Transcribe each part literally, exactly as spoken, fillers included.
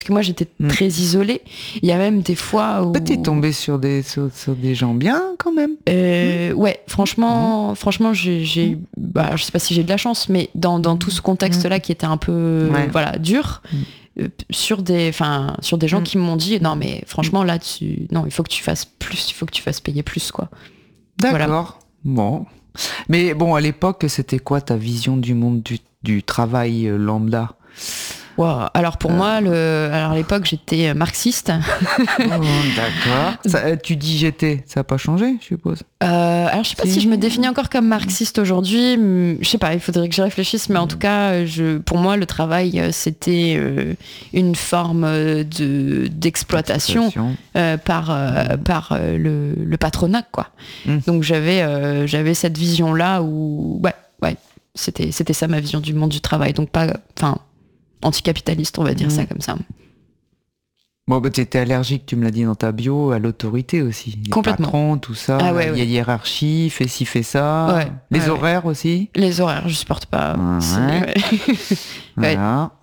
que moi j'étais Mm. très isolée. Il y a même des fois où... Bah, t'es tombé sur des, sur, sur des gens bien quand même. Euh, ouais, franchement, franchement, j'ai, j'ai, bah, je sais pas si j'ai de la chance, mais dans, dans tout ce contexte-là qui était un peu, Ouais. voilà, dur, euh, sur des, enfin, sur des gens Mm. qui m'ont dit, non, mais franchement, là, tu, non, il faut que tu fasses plus, il faut que tu fasses payer plus, quoi. D'accord. Bon. Mais bon, à l'époque, c'était quoi ta vision du monde du, du travail euh, lambda? Wow. Alors pour Euh. moi, le, alors à l'époque, j'étais marxiste. Oh, d'accord. Ça, euh, tu dis j'étais, ça n'a pas changé, je suppose. Euh, alors je sais pas Si. si je me définis encore comme marxiste aujourd'hui. Hum, Je sais pas, il faudrait que j'y réfléchisse, mais en tout cas, je, pour moi, le travail, euh, c'était euh, une forme euh, de d'exploitation Exploitation. euh, par euh, par euh, le, le patronat, quoi. Mm. Donc j'avais euh, j'avais cette vision là où ouais ouais c'était c'était ça ma vision du monde du travail. Donc pas enfin anticapitaliste, on va dire Mm. ça comme ça. Bon, bah, t'étais allergique, tu me l'as dit dans ta bio, à l'autorité aussi. Les Complètement. patrons, tout ça. Ah ouais, il y a ouais. hiérarchie, fais ci, fais ça. Ouais, Les ouais, horaires aussi. Les horaires, je supporte pas. Ouais. C'est- ouais. Ouais. Voilà.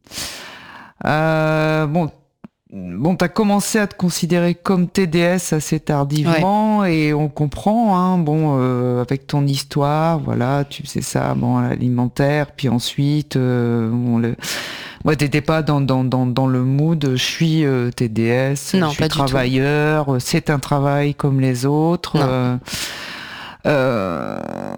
Euh, bon, bon, t'as commencé à te considérer comme T D S assez tardivement et on comprend, hein, bon, euh, avec ton histoire, voilà, tu sais ça, bon, l'alimentaire, puis ensuite, euh, bon, le... ouais, t'étais pas dans, dans, dans, dans le mood, je suis euh, T D S, Non, je suis pas du tout. travailleur, c'est un travail comme les autres. Non. Euh, euh,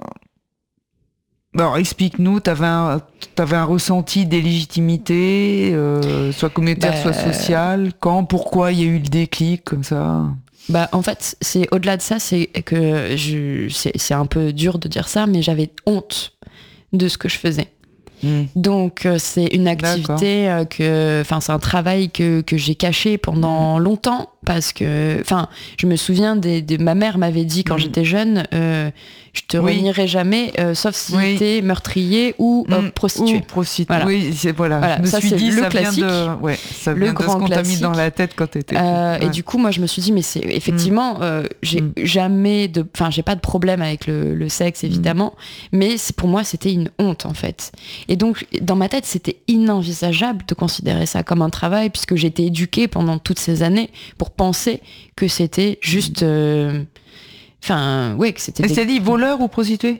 Alors, explique-nous, t'avais un, t'avais un ressenti d'illégitimité, euh, soit communautaire, Bah, soit social. Quand, pourquoi il y a eu le déclic comme ça? Bah en fait, c'est au-delà de ça, c'est que je, c'est, c'est un peu dur de dire ça, mais j'avais honte de ce que je faisais. Mm. Donc euh, c'est une activité euh, que, enfin c'est un travail que, que j'ai caché pendant longtemps parce que, enfin je me souviens des, des- ma mère m'avait dit quand Mm. j'étais jeune, euh, je te Oui. renierai jamais, euh, sauf si Oui. t'es meurtrier ou euh, Mm. prostituée. Ou prostituée. Voilà. Oui, c'est, voilà. Voilà, Je me ça, suis c'est dit, le ça classique, vient de, ouais, ça le vient de ce grand qu'on t'a mis classique. dans la tête quand t'étais. Euh, petite. Et du coup, moi, je me suis dit, mais c'est effectivement, euh, j'ai Mm. jamais de, enfin, j'ai pas de problème avec le, le sexe, évidemment, mais c'est, pour moi, c'était une honte, en fait. Et donc, dans ma tête, c'était ininenvisageable de considérer ça comme un travail, puisque j'ai été éduquée pendant toutes ces années pour penser que c'était juste, euh, enfin, ouais, que c'était Et des- c'est dit voleur ou prostituée?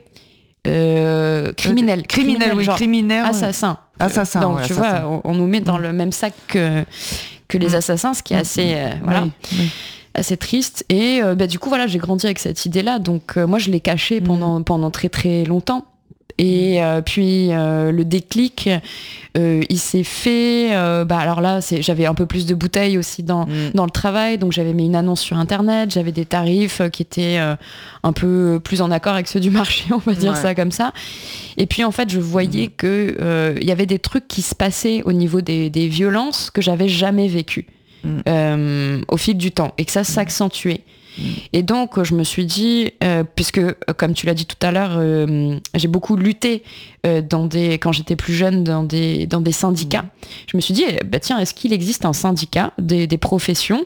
euh, criminel, Criminel, oui, genre criminel. ouais. assassin. Assassin, Donc, ouais, tu assassin. vois, on, on nous met dans Mm. le même sac que, que les Mm. assassins, ce qui est assez, euh, voilà. Oui, oui. assez triste et euh, bah, du coup voilà j'ai grandi avec cette idée là donc euh, moi je l'ai caché pendant pendant très très longtemps et euh, puis euh, le déclic euh, il s'est fait euh, bah alors là c'est j'avais un peu plus de bouteilles aussi dans Mm. dans le travail donc j'avais mis une annonce sur internet j'avais des tarifs euh, qui étaient euh, un peu plus en accord avec ceux du marché on va dire Ouais. ça comme ça et puis en fait je voyais que euh, il y avait des trucs qui se passaient au niveau des, des violences que j'avais jamais vécues Mm. euh, au fil du temps et que ça s'accentuait. Mm. Et donc je me suis dit, euh, puisque euh, comme tu l'as dit tout à l'heure, euh, j'ai beaucoup lutté euh, dans des, quand j'étais plus jeune dans des, dans des syndicats. Mm. Je me suis dit, eh, bah, tiens, est-ce qu'il existe un syndicat des, des professions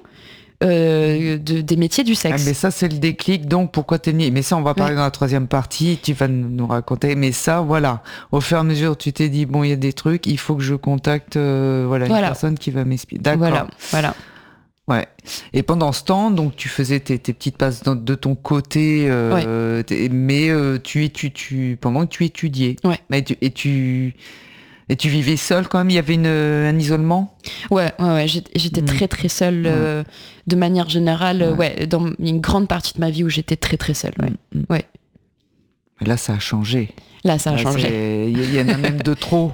euh, de, des métiers du Ah, sexe? mais ça, c'est le déclic. Donc, pourquoi t'es né? Mais ça, on va parler Ouais. dans la troisième partie. Tu vas nous raconter. Mais ça, voilà. Au fur et à mesure, tu t'es dit, bon, il y a des trucs, il faut que je contacte, euh, voilà, Voilà. une personne qui va m'expliquer. D'accord. Voilà, voilà. Ouais. Et pendant ce temps, donc, tu faisais tes, tes petites passes dans- de ton côté, euh, t'es- mais euh, tu, tu, tu, pendant que tu étudiais. Ouais. Mais tu, et tu, et tu vivais seul quand même. Il y avait une, un isolement. Ouais, ouais, ouais, j'étais, j'étais Mm. très très seule euh, de manière générale. euh, Ouais. Ouais, dans une grande partie de ma vie où j'étais très très seule. Ouais. Mm. Ouais. Mais là, ça a changé. Là, ça a Là, changé. c'est- Il y, y en a même de trop.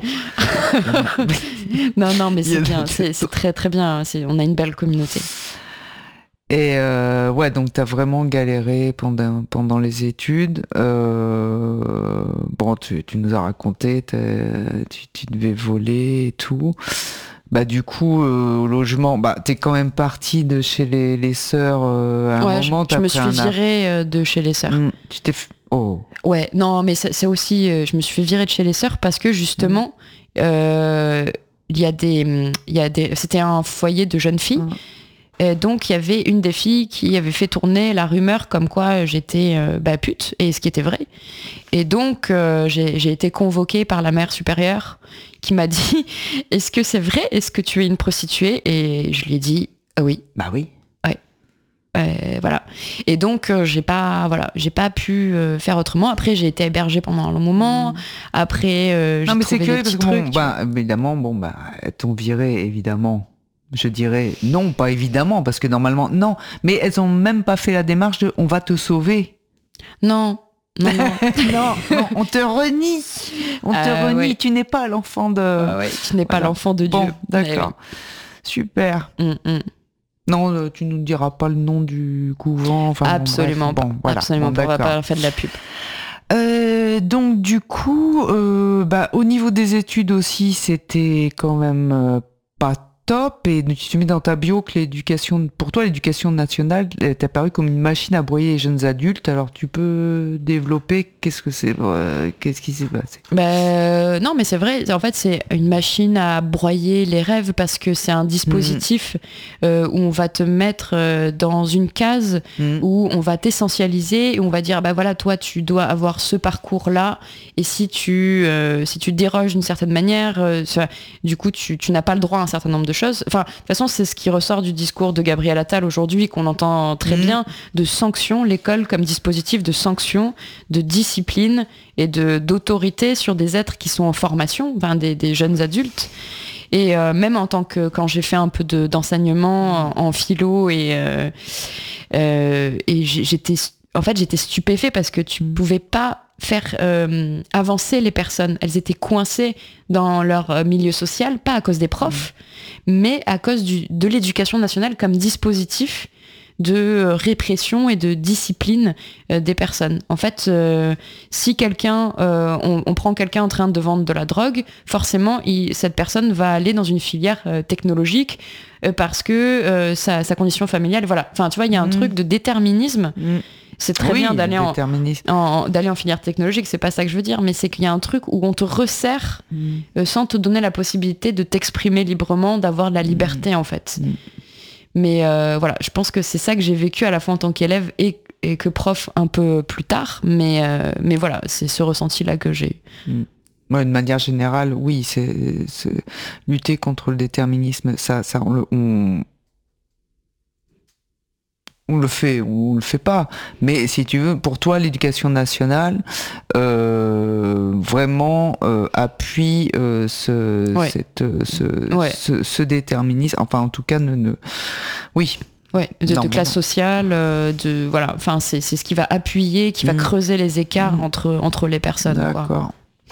Non, non, mais Il y a c'est bien, des- c'est, c'est très très bien. C'est, on a une belle communauté. Et euh, ouais, donc t'as vraiment galéré pendant, pendant les études. Euh, bon, tu, tu nous as raconté, t'as- tu, tu devais voler et tout. Bah du coup, euh, au logement, bah t'es quand même parti de chez les, les sœurs euh, à un Ouais, je, moment. je t'as me pris suis un app- virée euh, de chez les sœurs. Hmm, tu t'es... f- Oh. Ouais, non, mais c'est, c'est aussi, euh, je me suis fait virer de chez les sœurs parce que justement, euh, il y a des, il y a des, c'était un foyer de jeunes filles. Mm. Et donc il y avait une des filles qui avait fait tourner la rumeur comme quoi j'étais euh, bah, pute, et ce qui était vrai. Et donc euh, j'ai, j'ai été convoquée par la mère supérieure qui m'a dit « Est-ce que c'est vrai ? Est-ce que tu es une prostituée ?» Et je lui ai dit ah, « Oui. » Bah oui. Ouais. Euh, voilà. Et donc euh, j'ai pas, voilà, j'ai pas pu euh, faire autrement. Après j'ai été hébergée pendant un long moment. Mmh. Après euh, j'ai non mais trouvé c'est des curieux petits parce que trucs. bon, bah, évidemment, bon bah, elles t'ont viré évidemment. Je dirais non, pas évidemment, parce que normalement, non. Mais elles ont même pas fait la démarche de on va te sauver. Non, non, non. non, non, on te renie. On te euh, renie, ouais. tu n'es pas l'enfant de... Euh, ouais, tu n'es pas voilà. l'enfant de Dieu. Bon, d'accord. Oui. Super. Mm, mm. Non, euh, tu nous diras pas le nom du couvent. Enfin, absolument bon, bref. pas. Bon, voilà. Absolument bon, pas. On va d'accord. pas faire de la pub. Euh, donc du coup, euh, bah, au niveau des études aussi, c'était quand même euh, pas top. Et tu mets dans ta bio que l'éducation, pour toi, l'éducation nationale est apparue comme une machine à broyer les jeunes adultes. Alors tu peux développer, qu'est-ce que c'est, euh, qu'est-ce qui s'est passé? Bah, euh, non, mais c'est vrai. En fait, c'est une machine à broyer les rêves parce que c'est un dispositif mmh. euh, où on va te mettre euh, dans une case mmh. où on va t'essentialiser et on va dire bah voilà, toi tu dois avoir ce parcours-là et si tu euh, si tu déroges d'une certaine manière, euh, ça, du coup tu, tu n'as pas le droit à un certain nombre de choses. Enfin, de toute façon, c'est ce qui ressort du discours de Gabriel Attal aujourd'hui, qu'on entend très mmh. bien, de sanctions, l'école comme dispositif de sanctions, de discipline et de, d'autorité sur des êtres qui sont en formation, enfin des, des jeunes adultes. Et euh, même en tant que, quand j'ai fait un peu de, d'enseignement en, en philo et, euh, euh, et j'étais, en fait, j'étais stupéfait parce que tu pouvais pas faire euh, avancer les personnes. Elles étaient coincées dans leur milieu social, pas à cause des profs, mmh. mais à cause du, de l'éducation nationale comme dispositif de répression et de discipline euh, des personnes. En fait, euh, si quelqu'un, euh, on, on prend quelqu'un en train de vendre de la drogue, forcément, il, cette personne va aller dans une filière euh, technologique euh, parce que euh, sa, sa condition familiale, voilà. Enfin, tu vois, il y a un mmh. truc de déterminisme. Mmh. C'est très oui, bien d'aller en, en, d'aller en filière technologique, c'est pas ça que je veux dire, mais c'est qu'il y a un truc où on te resserre mmh. euh, sans te donner la possibilité de t'exprimer librement, d'avoir de la liberté, mmh. en fait. Mmh. Mais euh, voilà, je pense que c'est ça que j'ai vécu à la fois en tant qu'élève et, et que prof un peu plus tard. Mais, euh, mais voilà, c'est ce ressenti-là que j'ai. Mmh. Ouais, de manière générale, oui, c'est, c'est lutter contre le déterminisme. Ça, ça, on le, on, on le fait ou on le fait pas. Mais si tu veux, pour toi, l'éducation nationale euh, vraiment euh, appuie euh, ce, ouais. cette, ce, ouais. ce, ce déterminisme. Enfin, en tout cas, ne, ne... oui. Ouais, de, non, de classe bon. sociale, euh, de voilà. Enfin, c'est, c'est ce qui va appuyer, qui va mmh. creuser les écarts mmh. entre entre les personnes. D'accord. Quoi.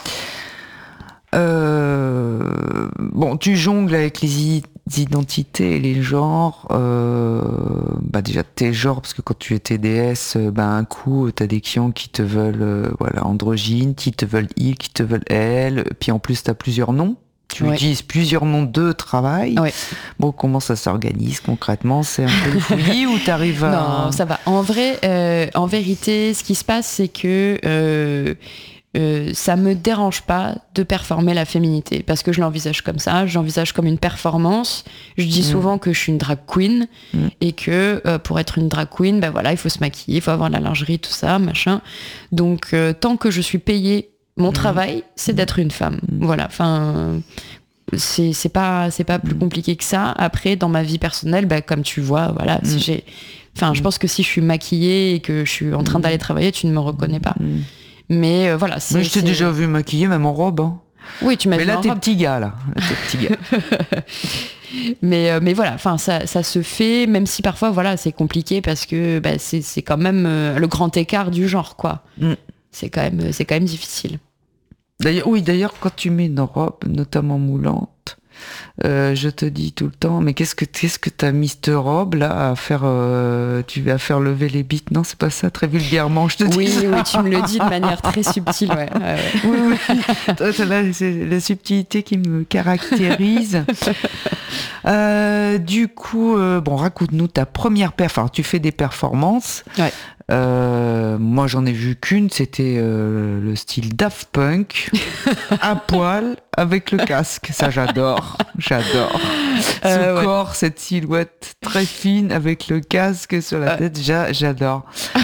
Euh, bon, tu jongles avec les identités et les genres. Euh, bah déjà tes genres, parce que quand tu es T D S, bah un coup t'as des clients qui te veulent, euh, voilà, androgynes, qui te veulent il, qui te veulent elle. Puis en plus t'as plusieurs noms. Tu ouais. utilises plusieurs noms de travail. Ouais. Bon, comment ça s'organise concrètement? C'est un peu le fouillis ou t'arrives à... Non, ça va. En vrai, euh, en vérité, ce qui se passe, c'est que euh, euh, ça me dérange pas de performer la féminité parce que je l'envisage comme ça. Je l'envisage comme une performance. Je dis mmh. souvent que je suis une drag queen mmh. et que euh, pour être une drag queen, ben voilà, il faut se maquiller, il faut avoir de la lingerie, tout ça, machin. Donc, euh, tant que je suis payée, mon travail, c'est d'être une femme. Voilà. Enfin, c'est, c'est pas, c'est pas plus compliqué que ça. Après, dans ma vie personnelle, bah, comme tu vois, voilà, si j'ai, enfin, je pense que si je suis maquillée et que je suis en train d'aller travailler, tu ne me reconnais pas. Mais euh, voilà. C'est, Mais je t'ai c'est... déjà vu maquillée, même en robe. Hein. Oui, tu m'as mais vu là, en t'es robe. petit gars, là. T'es petit gars. mais euh, mais voilà, enfin, ça, ça se fait, même si parfois, voilà, c'est compliqué parce que bah, c'est, c'est quand même euh, le grand écart du genre, quoi. Mm. C'est quand même, c'est quand même difficile. D'ailleurs, oui, d'ailleurs, quand tu mets une robe, notamment moulante, euh, je te dis tout le temps, mais qu'est-ce que qu'est-ce que t'as mis cette robe là à faire euh, Tu vas faire lever les bites? Non, c'est pas ça, très vulgairement, je te dis. Oui, ça. oui, tu me le dis de manière très subtile, ouais. ouais, ouais. Oui, oui. Toi, c'est la, c'est la subtilité qui me caractérise. euh, du coup, euh, bon, raconte-nous ta première perf. Alors, tu fais des performances. Ouais. Euh, moi j'en ai vu qu'une, c'était euh, le style Daft Punk à poil avec le casque. Ça j'adore, j'adore. Ce euh, corps j'adore cette silhouette très fine avec le casque sur la tête. J'a, j'adore.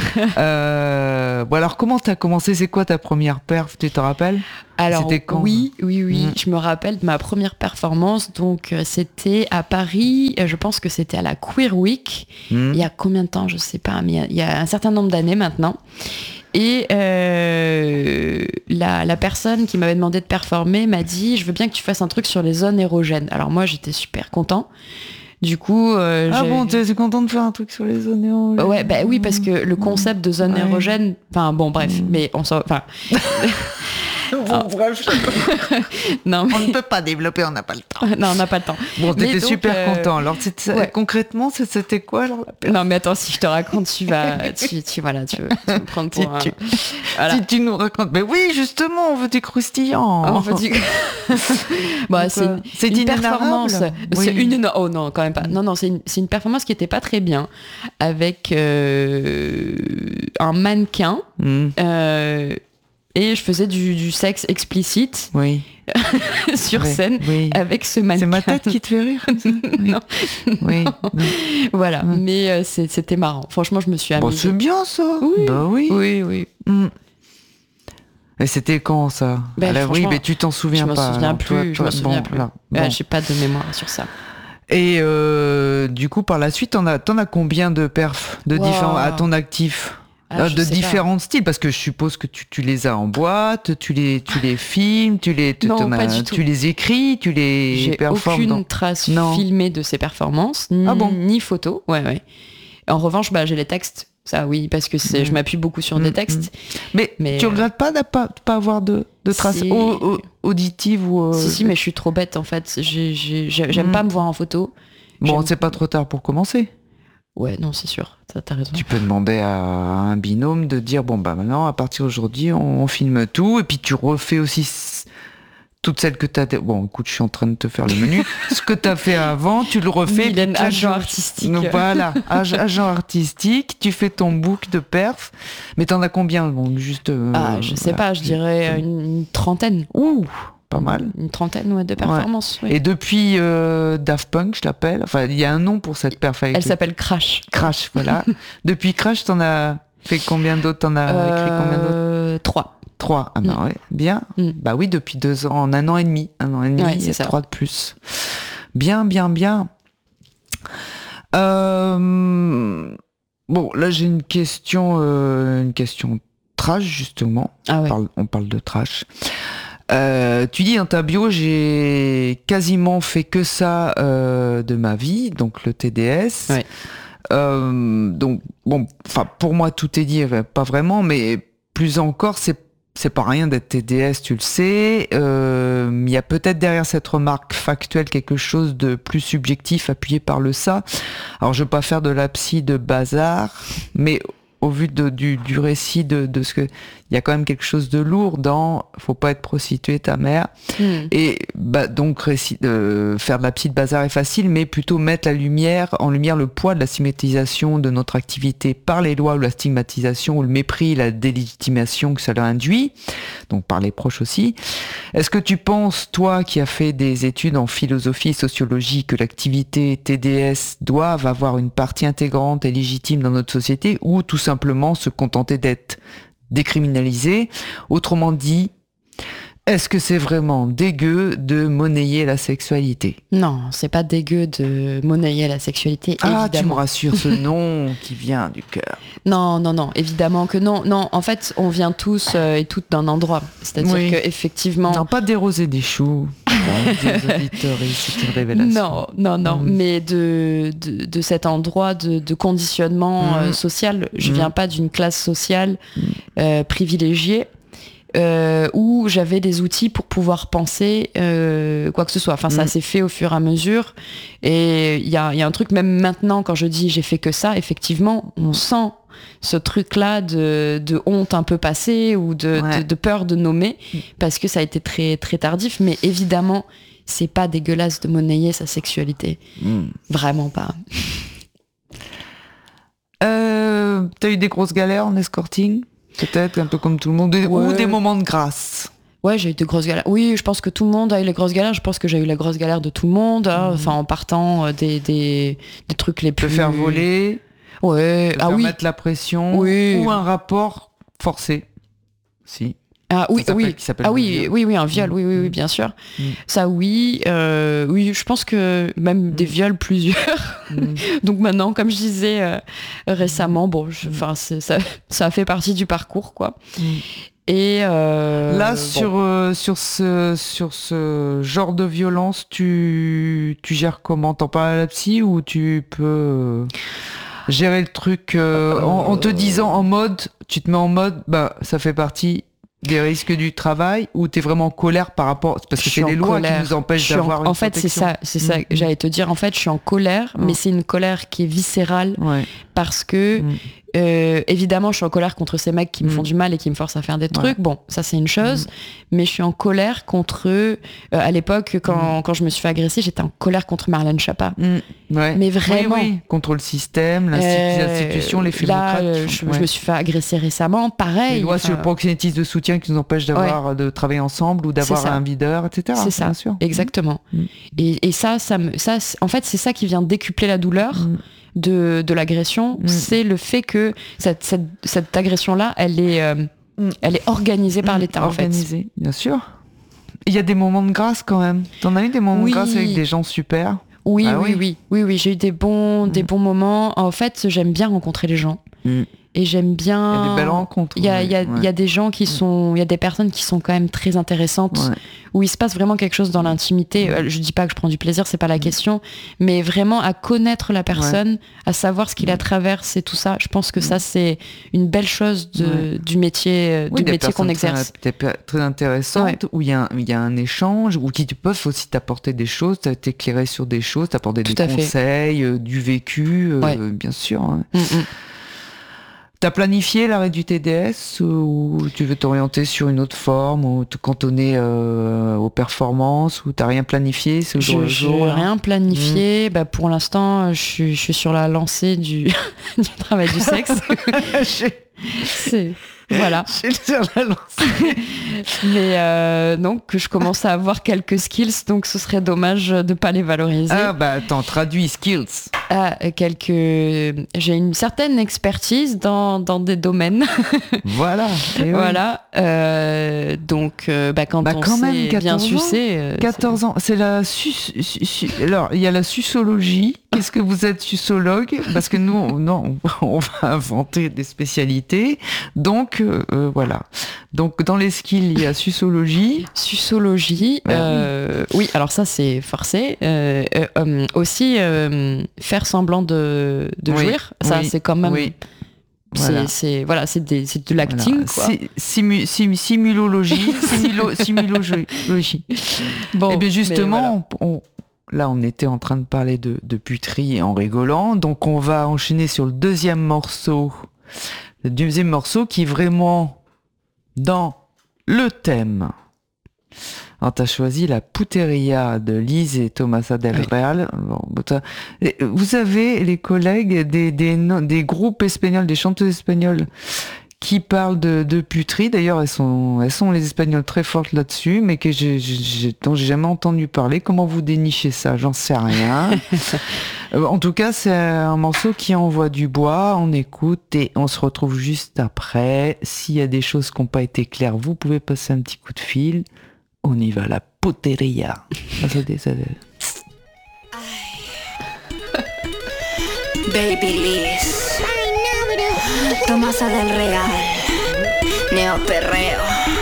euh, bon alors comment t'as commencé? C'est quoi ta première perf? Tu te rappelles? Alors c'était quand, oui, oui, oui. Mmh. Je me rappelle de ma première performance. Donc euh, c'était à Paris. Euh, je pense que c'était à la Queer Week. Mmh. Il y a combien de temps? Je sais pas, mais il y a, il y a un certain nombre d'années maintenant. Et euh, la, la personne qui m'avait demandé de performer m'a dit « Je veux bien que tu fasses un truc sur les zones érogènes ». Alors moi, j'étais super content. Du coup... Euh, ah bon, tu es content de faire un truc sur les zones érogènes? Ouais, bah oui, parce que le concept de zone ouais. érogène... Enfin, bon, bref, mmh. mais on s'en... Enfin... Bon, ah. bref, non, mais... on ne peut pas développer, on n'a pas le temps. Non, on n'a pas le temps. Bon, t'étais super euh... content. Alors, c'était, ouais. concrètement, c'était quoi alors, non, mais attends, si je te raconte, tu vas, tu, tu voilà, tu, tu vas me prendre pour si un... Tu... Voilà. Si tu nous racontes, mais oui, justement, on veut du croustillant. On veut du... bon, c'est une, c'est une performance. Oui. C'est une, oh non, quand même pas. Non, non, c'est une, c'est une performance qui était pas très bien, avec euh, un mannequin. Mm. Euh, Et je faisais du, du sexe explicite oui. sur oui. scène oui. avec ce mannequin. C'est ma tête qui te fait rire. non. Oui. non. Non. Voilà, mmh. mais euh, c'est, c'était marrant. Franchement, je me suis amusée. Bon, c'est bien ça. Oui. Bah oui. Oui, oui. Mmh. Et c'était quand ça? Ben, Alors, oui, mais tu t'en souviens je pas. Je me souviens alors, plus. toi, je toi, me souviens bon, plus. Là, bon. bon. J'ai pas de mémoire sur ça. Et euh, du coup, par la suite, t'en as, t'en as combien de perfs de wow. différents à ton actif? Ah, de différents pas. styles, parce que je suppose que tu, tu les as en boîte, tu les, tu les filmes, tu les, tu, non, pas as, du tu tout. les écris, tu les J'ai performes. J'ai aucune dans... trace non. filmée de ces performances, ni, ah bon ni photo. Ouais, ouais. En revanche, bah, j'ai les textes. Ça, oui, parce que c'est, mmh. je m'appuie beaucoup sur mmh. des textes. Mais, mais tu regrettes pas de ne pas, pas avoir de, de traces si... au, au, auditives ou euh... Si, si, mais je suis trop bête en fait. J'ai, j'ai, j'aime mmh. pas me voir en photo. Bon, j'aime... c'est pas trop tard pour commencer. Ouais, non, c'est sûr, t'as, t'as raison. Tu peux demander à un binôme de dire, bon, bah maintenant, à partir d'aujourd'hui, on, on filme tout, et puis tu refais aussi toutes celles que t'as... Bon, écoute, je suis en train de te faire le menu. Ce que t'as fait avant, tu le refais. Mylène, agent artistique. Donc, voilà, agent artistique, tu fais ton book de perf, mais t'en as combien? Bon, juste... Euh, ah, je sais voilà. pas, je dirais une, une trentaine. Ouh, pas mal. Une trentaine ouais, de performances. Ouais. Oui. Et depuis euh, Daft Punk, je l'appelle. Enfin, il y a un nom pour cette perf. Elle le... s'appelle Crash. Crash, voilà. Depuis Crash, t'en as fait combien d'autres? T'en as euh, écrit combien d'autres? Trois. Trois. Ah ben mm. ouais, bien. Mm. Bah oui, depuis deux ans, en un an et demi. Un an et demi, ouais, il y a ça. trois de plus. Bien, bien, bien. Euh... Bon, là j'ai une question, euh, une question trash justement. Ah ouais. on, parle, on parle de trash. Euh, tu dis dans ta bio, j'ai quasiment fait que ça euh, de ma vie, donc le T D S. Ouais. Euh, donc bon, enfin pour moi tout est dit, pas vraiment, mais plus encore, c'est c'est pas rien d'être T D S, tu le sais. Il euh, y a peut-être derrière cette remarque factuelle quelque chose de plus subjectif appuyé par le ça. Alors je veux pas faire de la psy de bazar, mais au vu de, du, du récit de, de ce que... Il y a quand même quelque chose de lourd dans « faut pas être prostituée, ta mère mmh. ». Et bah, donc, récit, euh, faire de la psy de bazar est facile, mais plutôt mettre la lumière, en lumière le poids de la stigmatisation de notre activité par les lois, ou la stigmatisation, ou le mépris, la délégitimation que cela induit, donc par les proches aussi. Est-ce que tu penses, toi qui as fait des études en philosophie et sociologie, que l'activité T D S doive avoir une partie intégrante et légitime dans notre société, ou tout simplement se contenter d'être décriminalisé? Autrement dit, est-ce que c'est vraiment dégueu de monnayer la sexualité? Non, c'est pas dégueu de monnayer la sexualité, ah, évidemment. Tu me rassures, ce nom qui vient du cœur. Non, non, non, évidemment que non. Non, en fait, on vient tous euh, et toutes d'un endroit. C'est-à-dire oui. qu'effectivement... Non, pas déroser des choux. Des auditeurs, c'est une révélation. Non, non, non, mmh. mais de, de, de cet endroit de, de conditionnement mmh. euh, social. Je mmh. viens pas d'une classe sociale euh, privilégiée. Euh, où j'avais des outils pour pouvoir penser euh, quoi que ce soit. Enfin, ça mmh. s'est fait au fur et à mesure. Et il y a, y a un truc, même maintenant, quand je dis j'ai fait que ça, effectivement, on sent ce truc-là de, de honte un peu passée ou de, ouais. de, de peur de nommer, parce que ça a été très, très tardif. Mais évidemment, c'est pas dégueulasse de monnayer sa sexualité. Mmh. Vraiment pas. Euh, t'as eu des grosses galères en escorting ? Peut-être, un peu comme tout le monde, ouais. ou des moments de grâce. Ouais, j'ai eu de grosses galères. Oui, je pense que tout le monde a eu les grosses galères. Je pense que j'ai eu la grosse galère de tout le monde. Hein. Mmh. Enfin, en partant euh, des, des, des trucs les plus... Te faire voler. Ouais. Te ah faire oui. mettre la pression. Oui. Ou un rapport forcé. Si. Ah oui, oui. Ah oui, oui, oui, un viol, mmh. oui, oui, oui, bien sûr. Mmh. Ça, oui. Euh, oui, je pense que même mmh. des viols, plusieurs. Mmh. Donc maintenant, comme je disais euh, récemment, bon, enfin, ça, ça a fait partie du parcours, quoi. Mmh. Et euh, là, bon. sur, euh, sur, ce, sur ce genre de violence, tu, tu gères comment? T'en parles à la psy ou tu peux euh, gérer le truc euh, euh, en, en te disant en mode, tu te mets en mode, bah, ça fait partie des risques du travail, ou t'es vraiment en colère par rapport, parce que c'est les lois colère. qui nous empêchent d'avoir en, une en fait, protection. c'est ça, c'est ça. Mmh. J'allais te dire, en fait, je suis en colère, mmh. mais c'est une colère qui est viscérale, ouais. parce que mmh. Euh, évidemment, je suis en colère contre ces mecs qui me font mmh. du mal et qui me forcent à faire des trucs. Ouais. Bon, ça c'est une chose, mmh. mais je suis en colère contre eux. Euh, à l'époque, quand, mmh. quand je me suis fait agresser, j'étais en colère contre Marlène Schiappa. Mmh. Ouais. Mais vraiment. Oui, oui. Contre le système, l'institution, euh, les faits là, euh, je, ouais. je me suis fait agresser récemment, pareil. Les lois sur le proxénétisme de soutien qui nous empêchent d'avoir, ouais. de travailler ensemble ou d'avoir un videur, et cetera. C'est ça, bien sûr. Exactement. Mmh. Et, et ça, ça, me, ça, en fait, c'est ça qui vient décupler la douleur. Mmh. De, de l'agression, mmh. c'est le fait que cette, cette, cette agression-là, elle est, euh, mmh. elle est organisée par l'État, organisée, en fait. Bien sûr. Il y a des moments de grâce quand même. T'en as eu des moments oui. de grâce avec des gens super? Oui, ah, oui, oui, oui, oui, oui. J'ai eu des bons, mmh. des bons moments. En fait, j'aime bien rencontrer les gens. Mmh. Et j'aime bien... Il y a des belles rencontres. Il y a, il y a, ouais. il y a des gens qui sont... Il y a des personnes qui sont quand même très intéressantes, ouais. où il se passe vraiment quelque chose dans l'intimité. Ouais. Je dis pas que je prends du plaisir, c'est pas la question, mais vraiment à connaître la personne, ouais. à savoir ce qui la traverse et tout ça. Je pense que ça, c'est une belle chose de, ouais. du métier, oui, du métier qu'on exerce. Très, très intéressante, ouais. où il y, a un, il y a un échange, où qui peuvent aussi t'apporter des choses, t'éclairer sur des choses, t'apporter des conseils, euh, du vécu, ouais. euh, bien sûr. Hein. Mm-hmm. T'as planifié l'arrêt du T D S ou tu veux t'orienter sur une autre forme ou te cantonner euh, aux performances ou t'as rien planifié ce jour je, le jour? Je rien planifié. Mmh. Bah pour l'instant, je suis, je suis sur la lancée du, du travail du sexe. C'est voilà. Je suis sur la lancée. Mais euh, donc que je commence à avoir quelques skills, donc ce serait dommage de pas les valoriser. Ah bah attends, traduis skills. Ah, quelques. J'ai une certaine expertise dans, dans des domaines. Voilà. Et voilà. Oui. Euh, donc, euh, bah, quand bah, on quand sait même, bien sucer. Euh, quatorze c'est... ans. C'est la sus... Su... Alors, il y a la sussologie. Qu'est-ce que vous êtes sussologue? Parce que nous, on, non, on va inventer des spécialités. Donc, euh, voilà. Donc, dans les skills, il y a sussologie. Sussologie. Ouais. Euh, oui, alors ça, c'est forcé. Euh, euh, euh, aussi, euh, faire semblant de, de oui, jouir. Ça, oui, c'est quand même... Oui. C'est, voilà. C'est, voilà, c'est, des, c'est de l'acting, voilà. quoi. Simu, sim, simulologie. simulo, simulologie. Bon, et bien justement, voilà. on, là, on était en train de parler de, de puterie en rigolant. Donc, on va enchaîner sur le deuxième morceau. Le deuxième morceau qui est vraiment dans le thème. Alors, t'as choisi la Puteria de Lise et Tomasa del oui. Real. Vous avez, les collègues, des, des, des groupes espagnols, des chanteuses espagnoles qui parlent de, de puterie. D'ailleurs, elles sont, elles sont les Espagnoles très fortes là-dessus, mais que j'ai, j'ai, dont j'ai jamais entendu parler. Comment vous dénichez ça? J'en sais rien. En tout cas, c'est un morceau qui envoie du bois. On écoute et on se retrouve juste après. S'il y a des choses qui n'ont pas été claires, vous pouvez passer un petit coup de fil. On y va, la Puteria. Ça, ça, ça... Baby Liz, Tomasa del Real, Neo Perreo.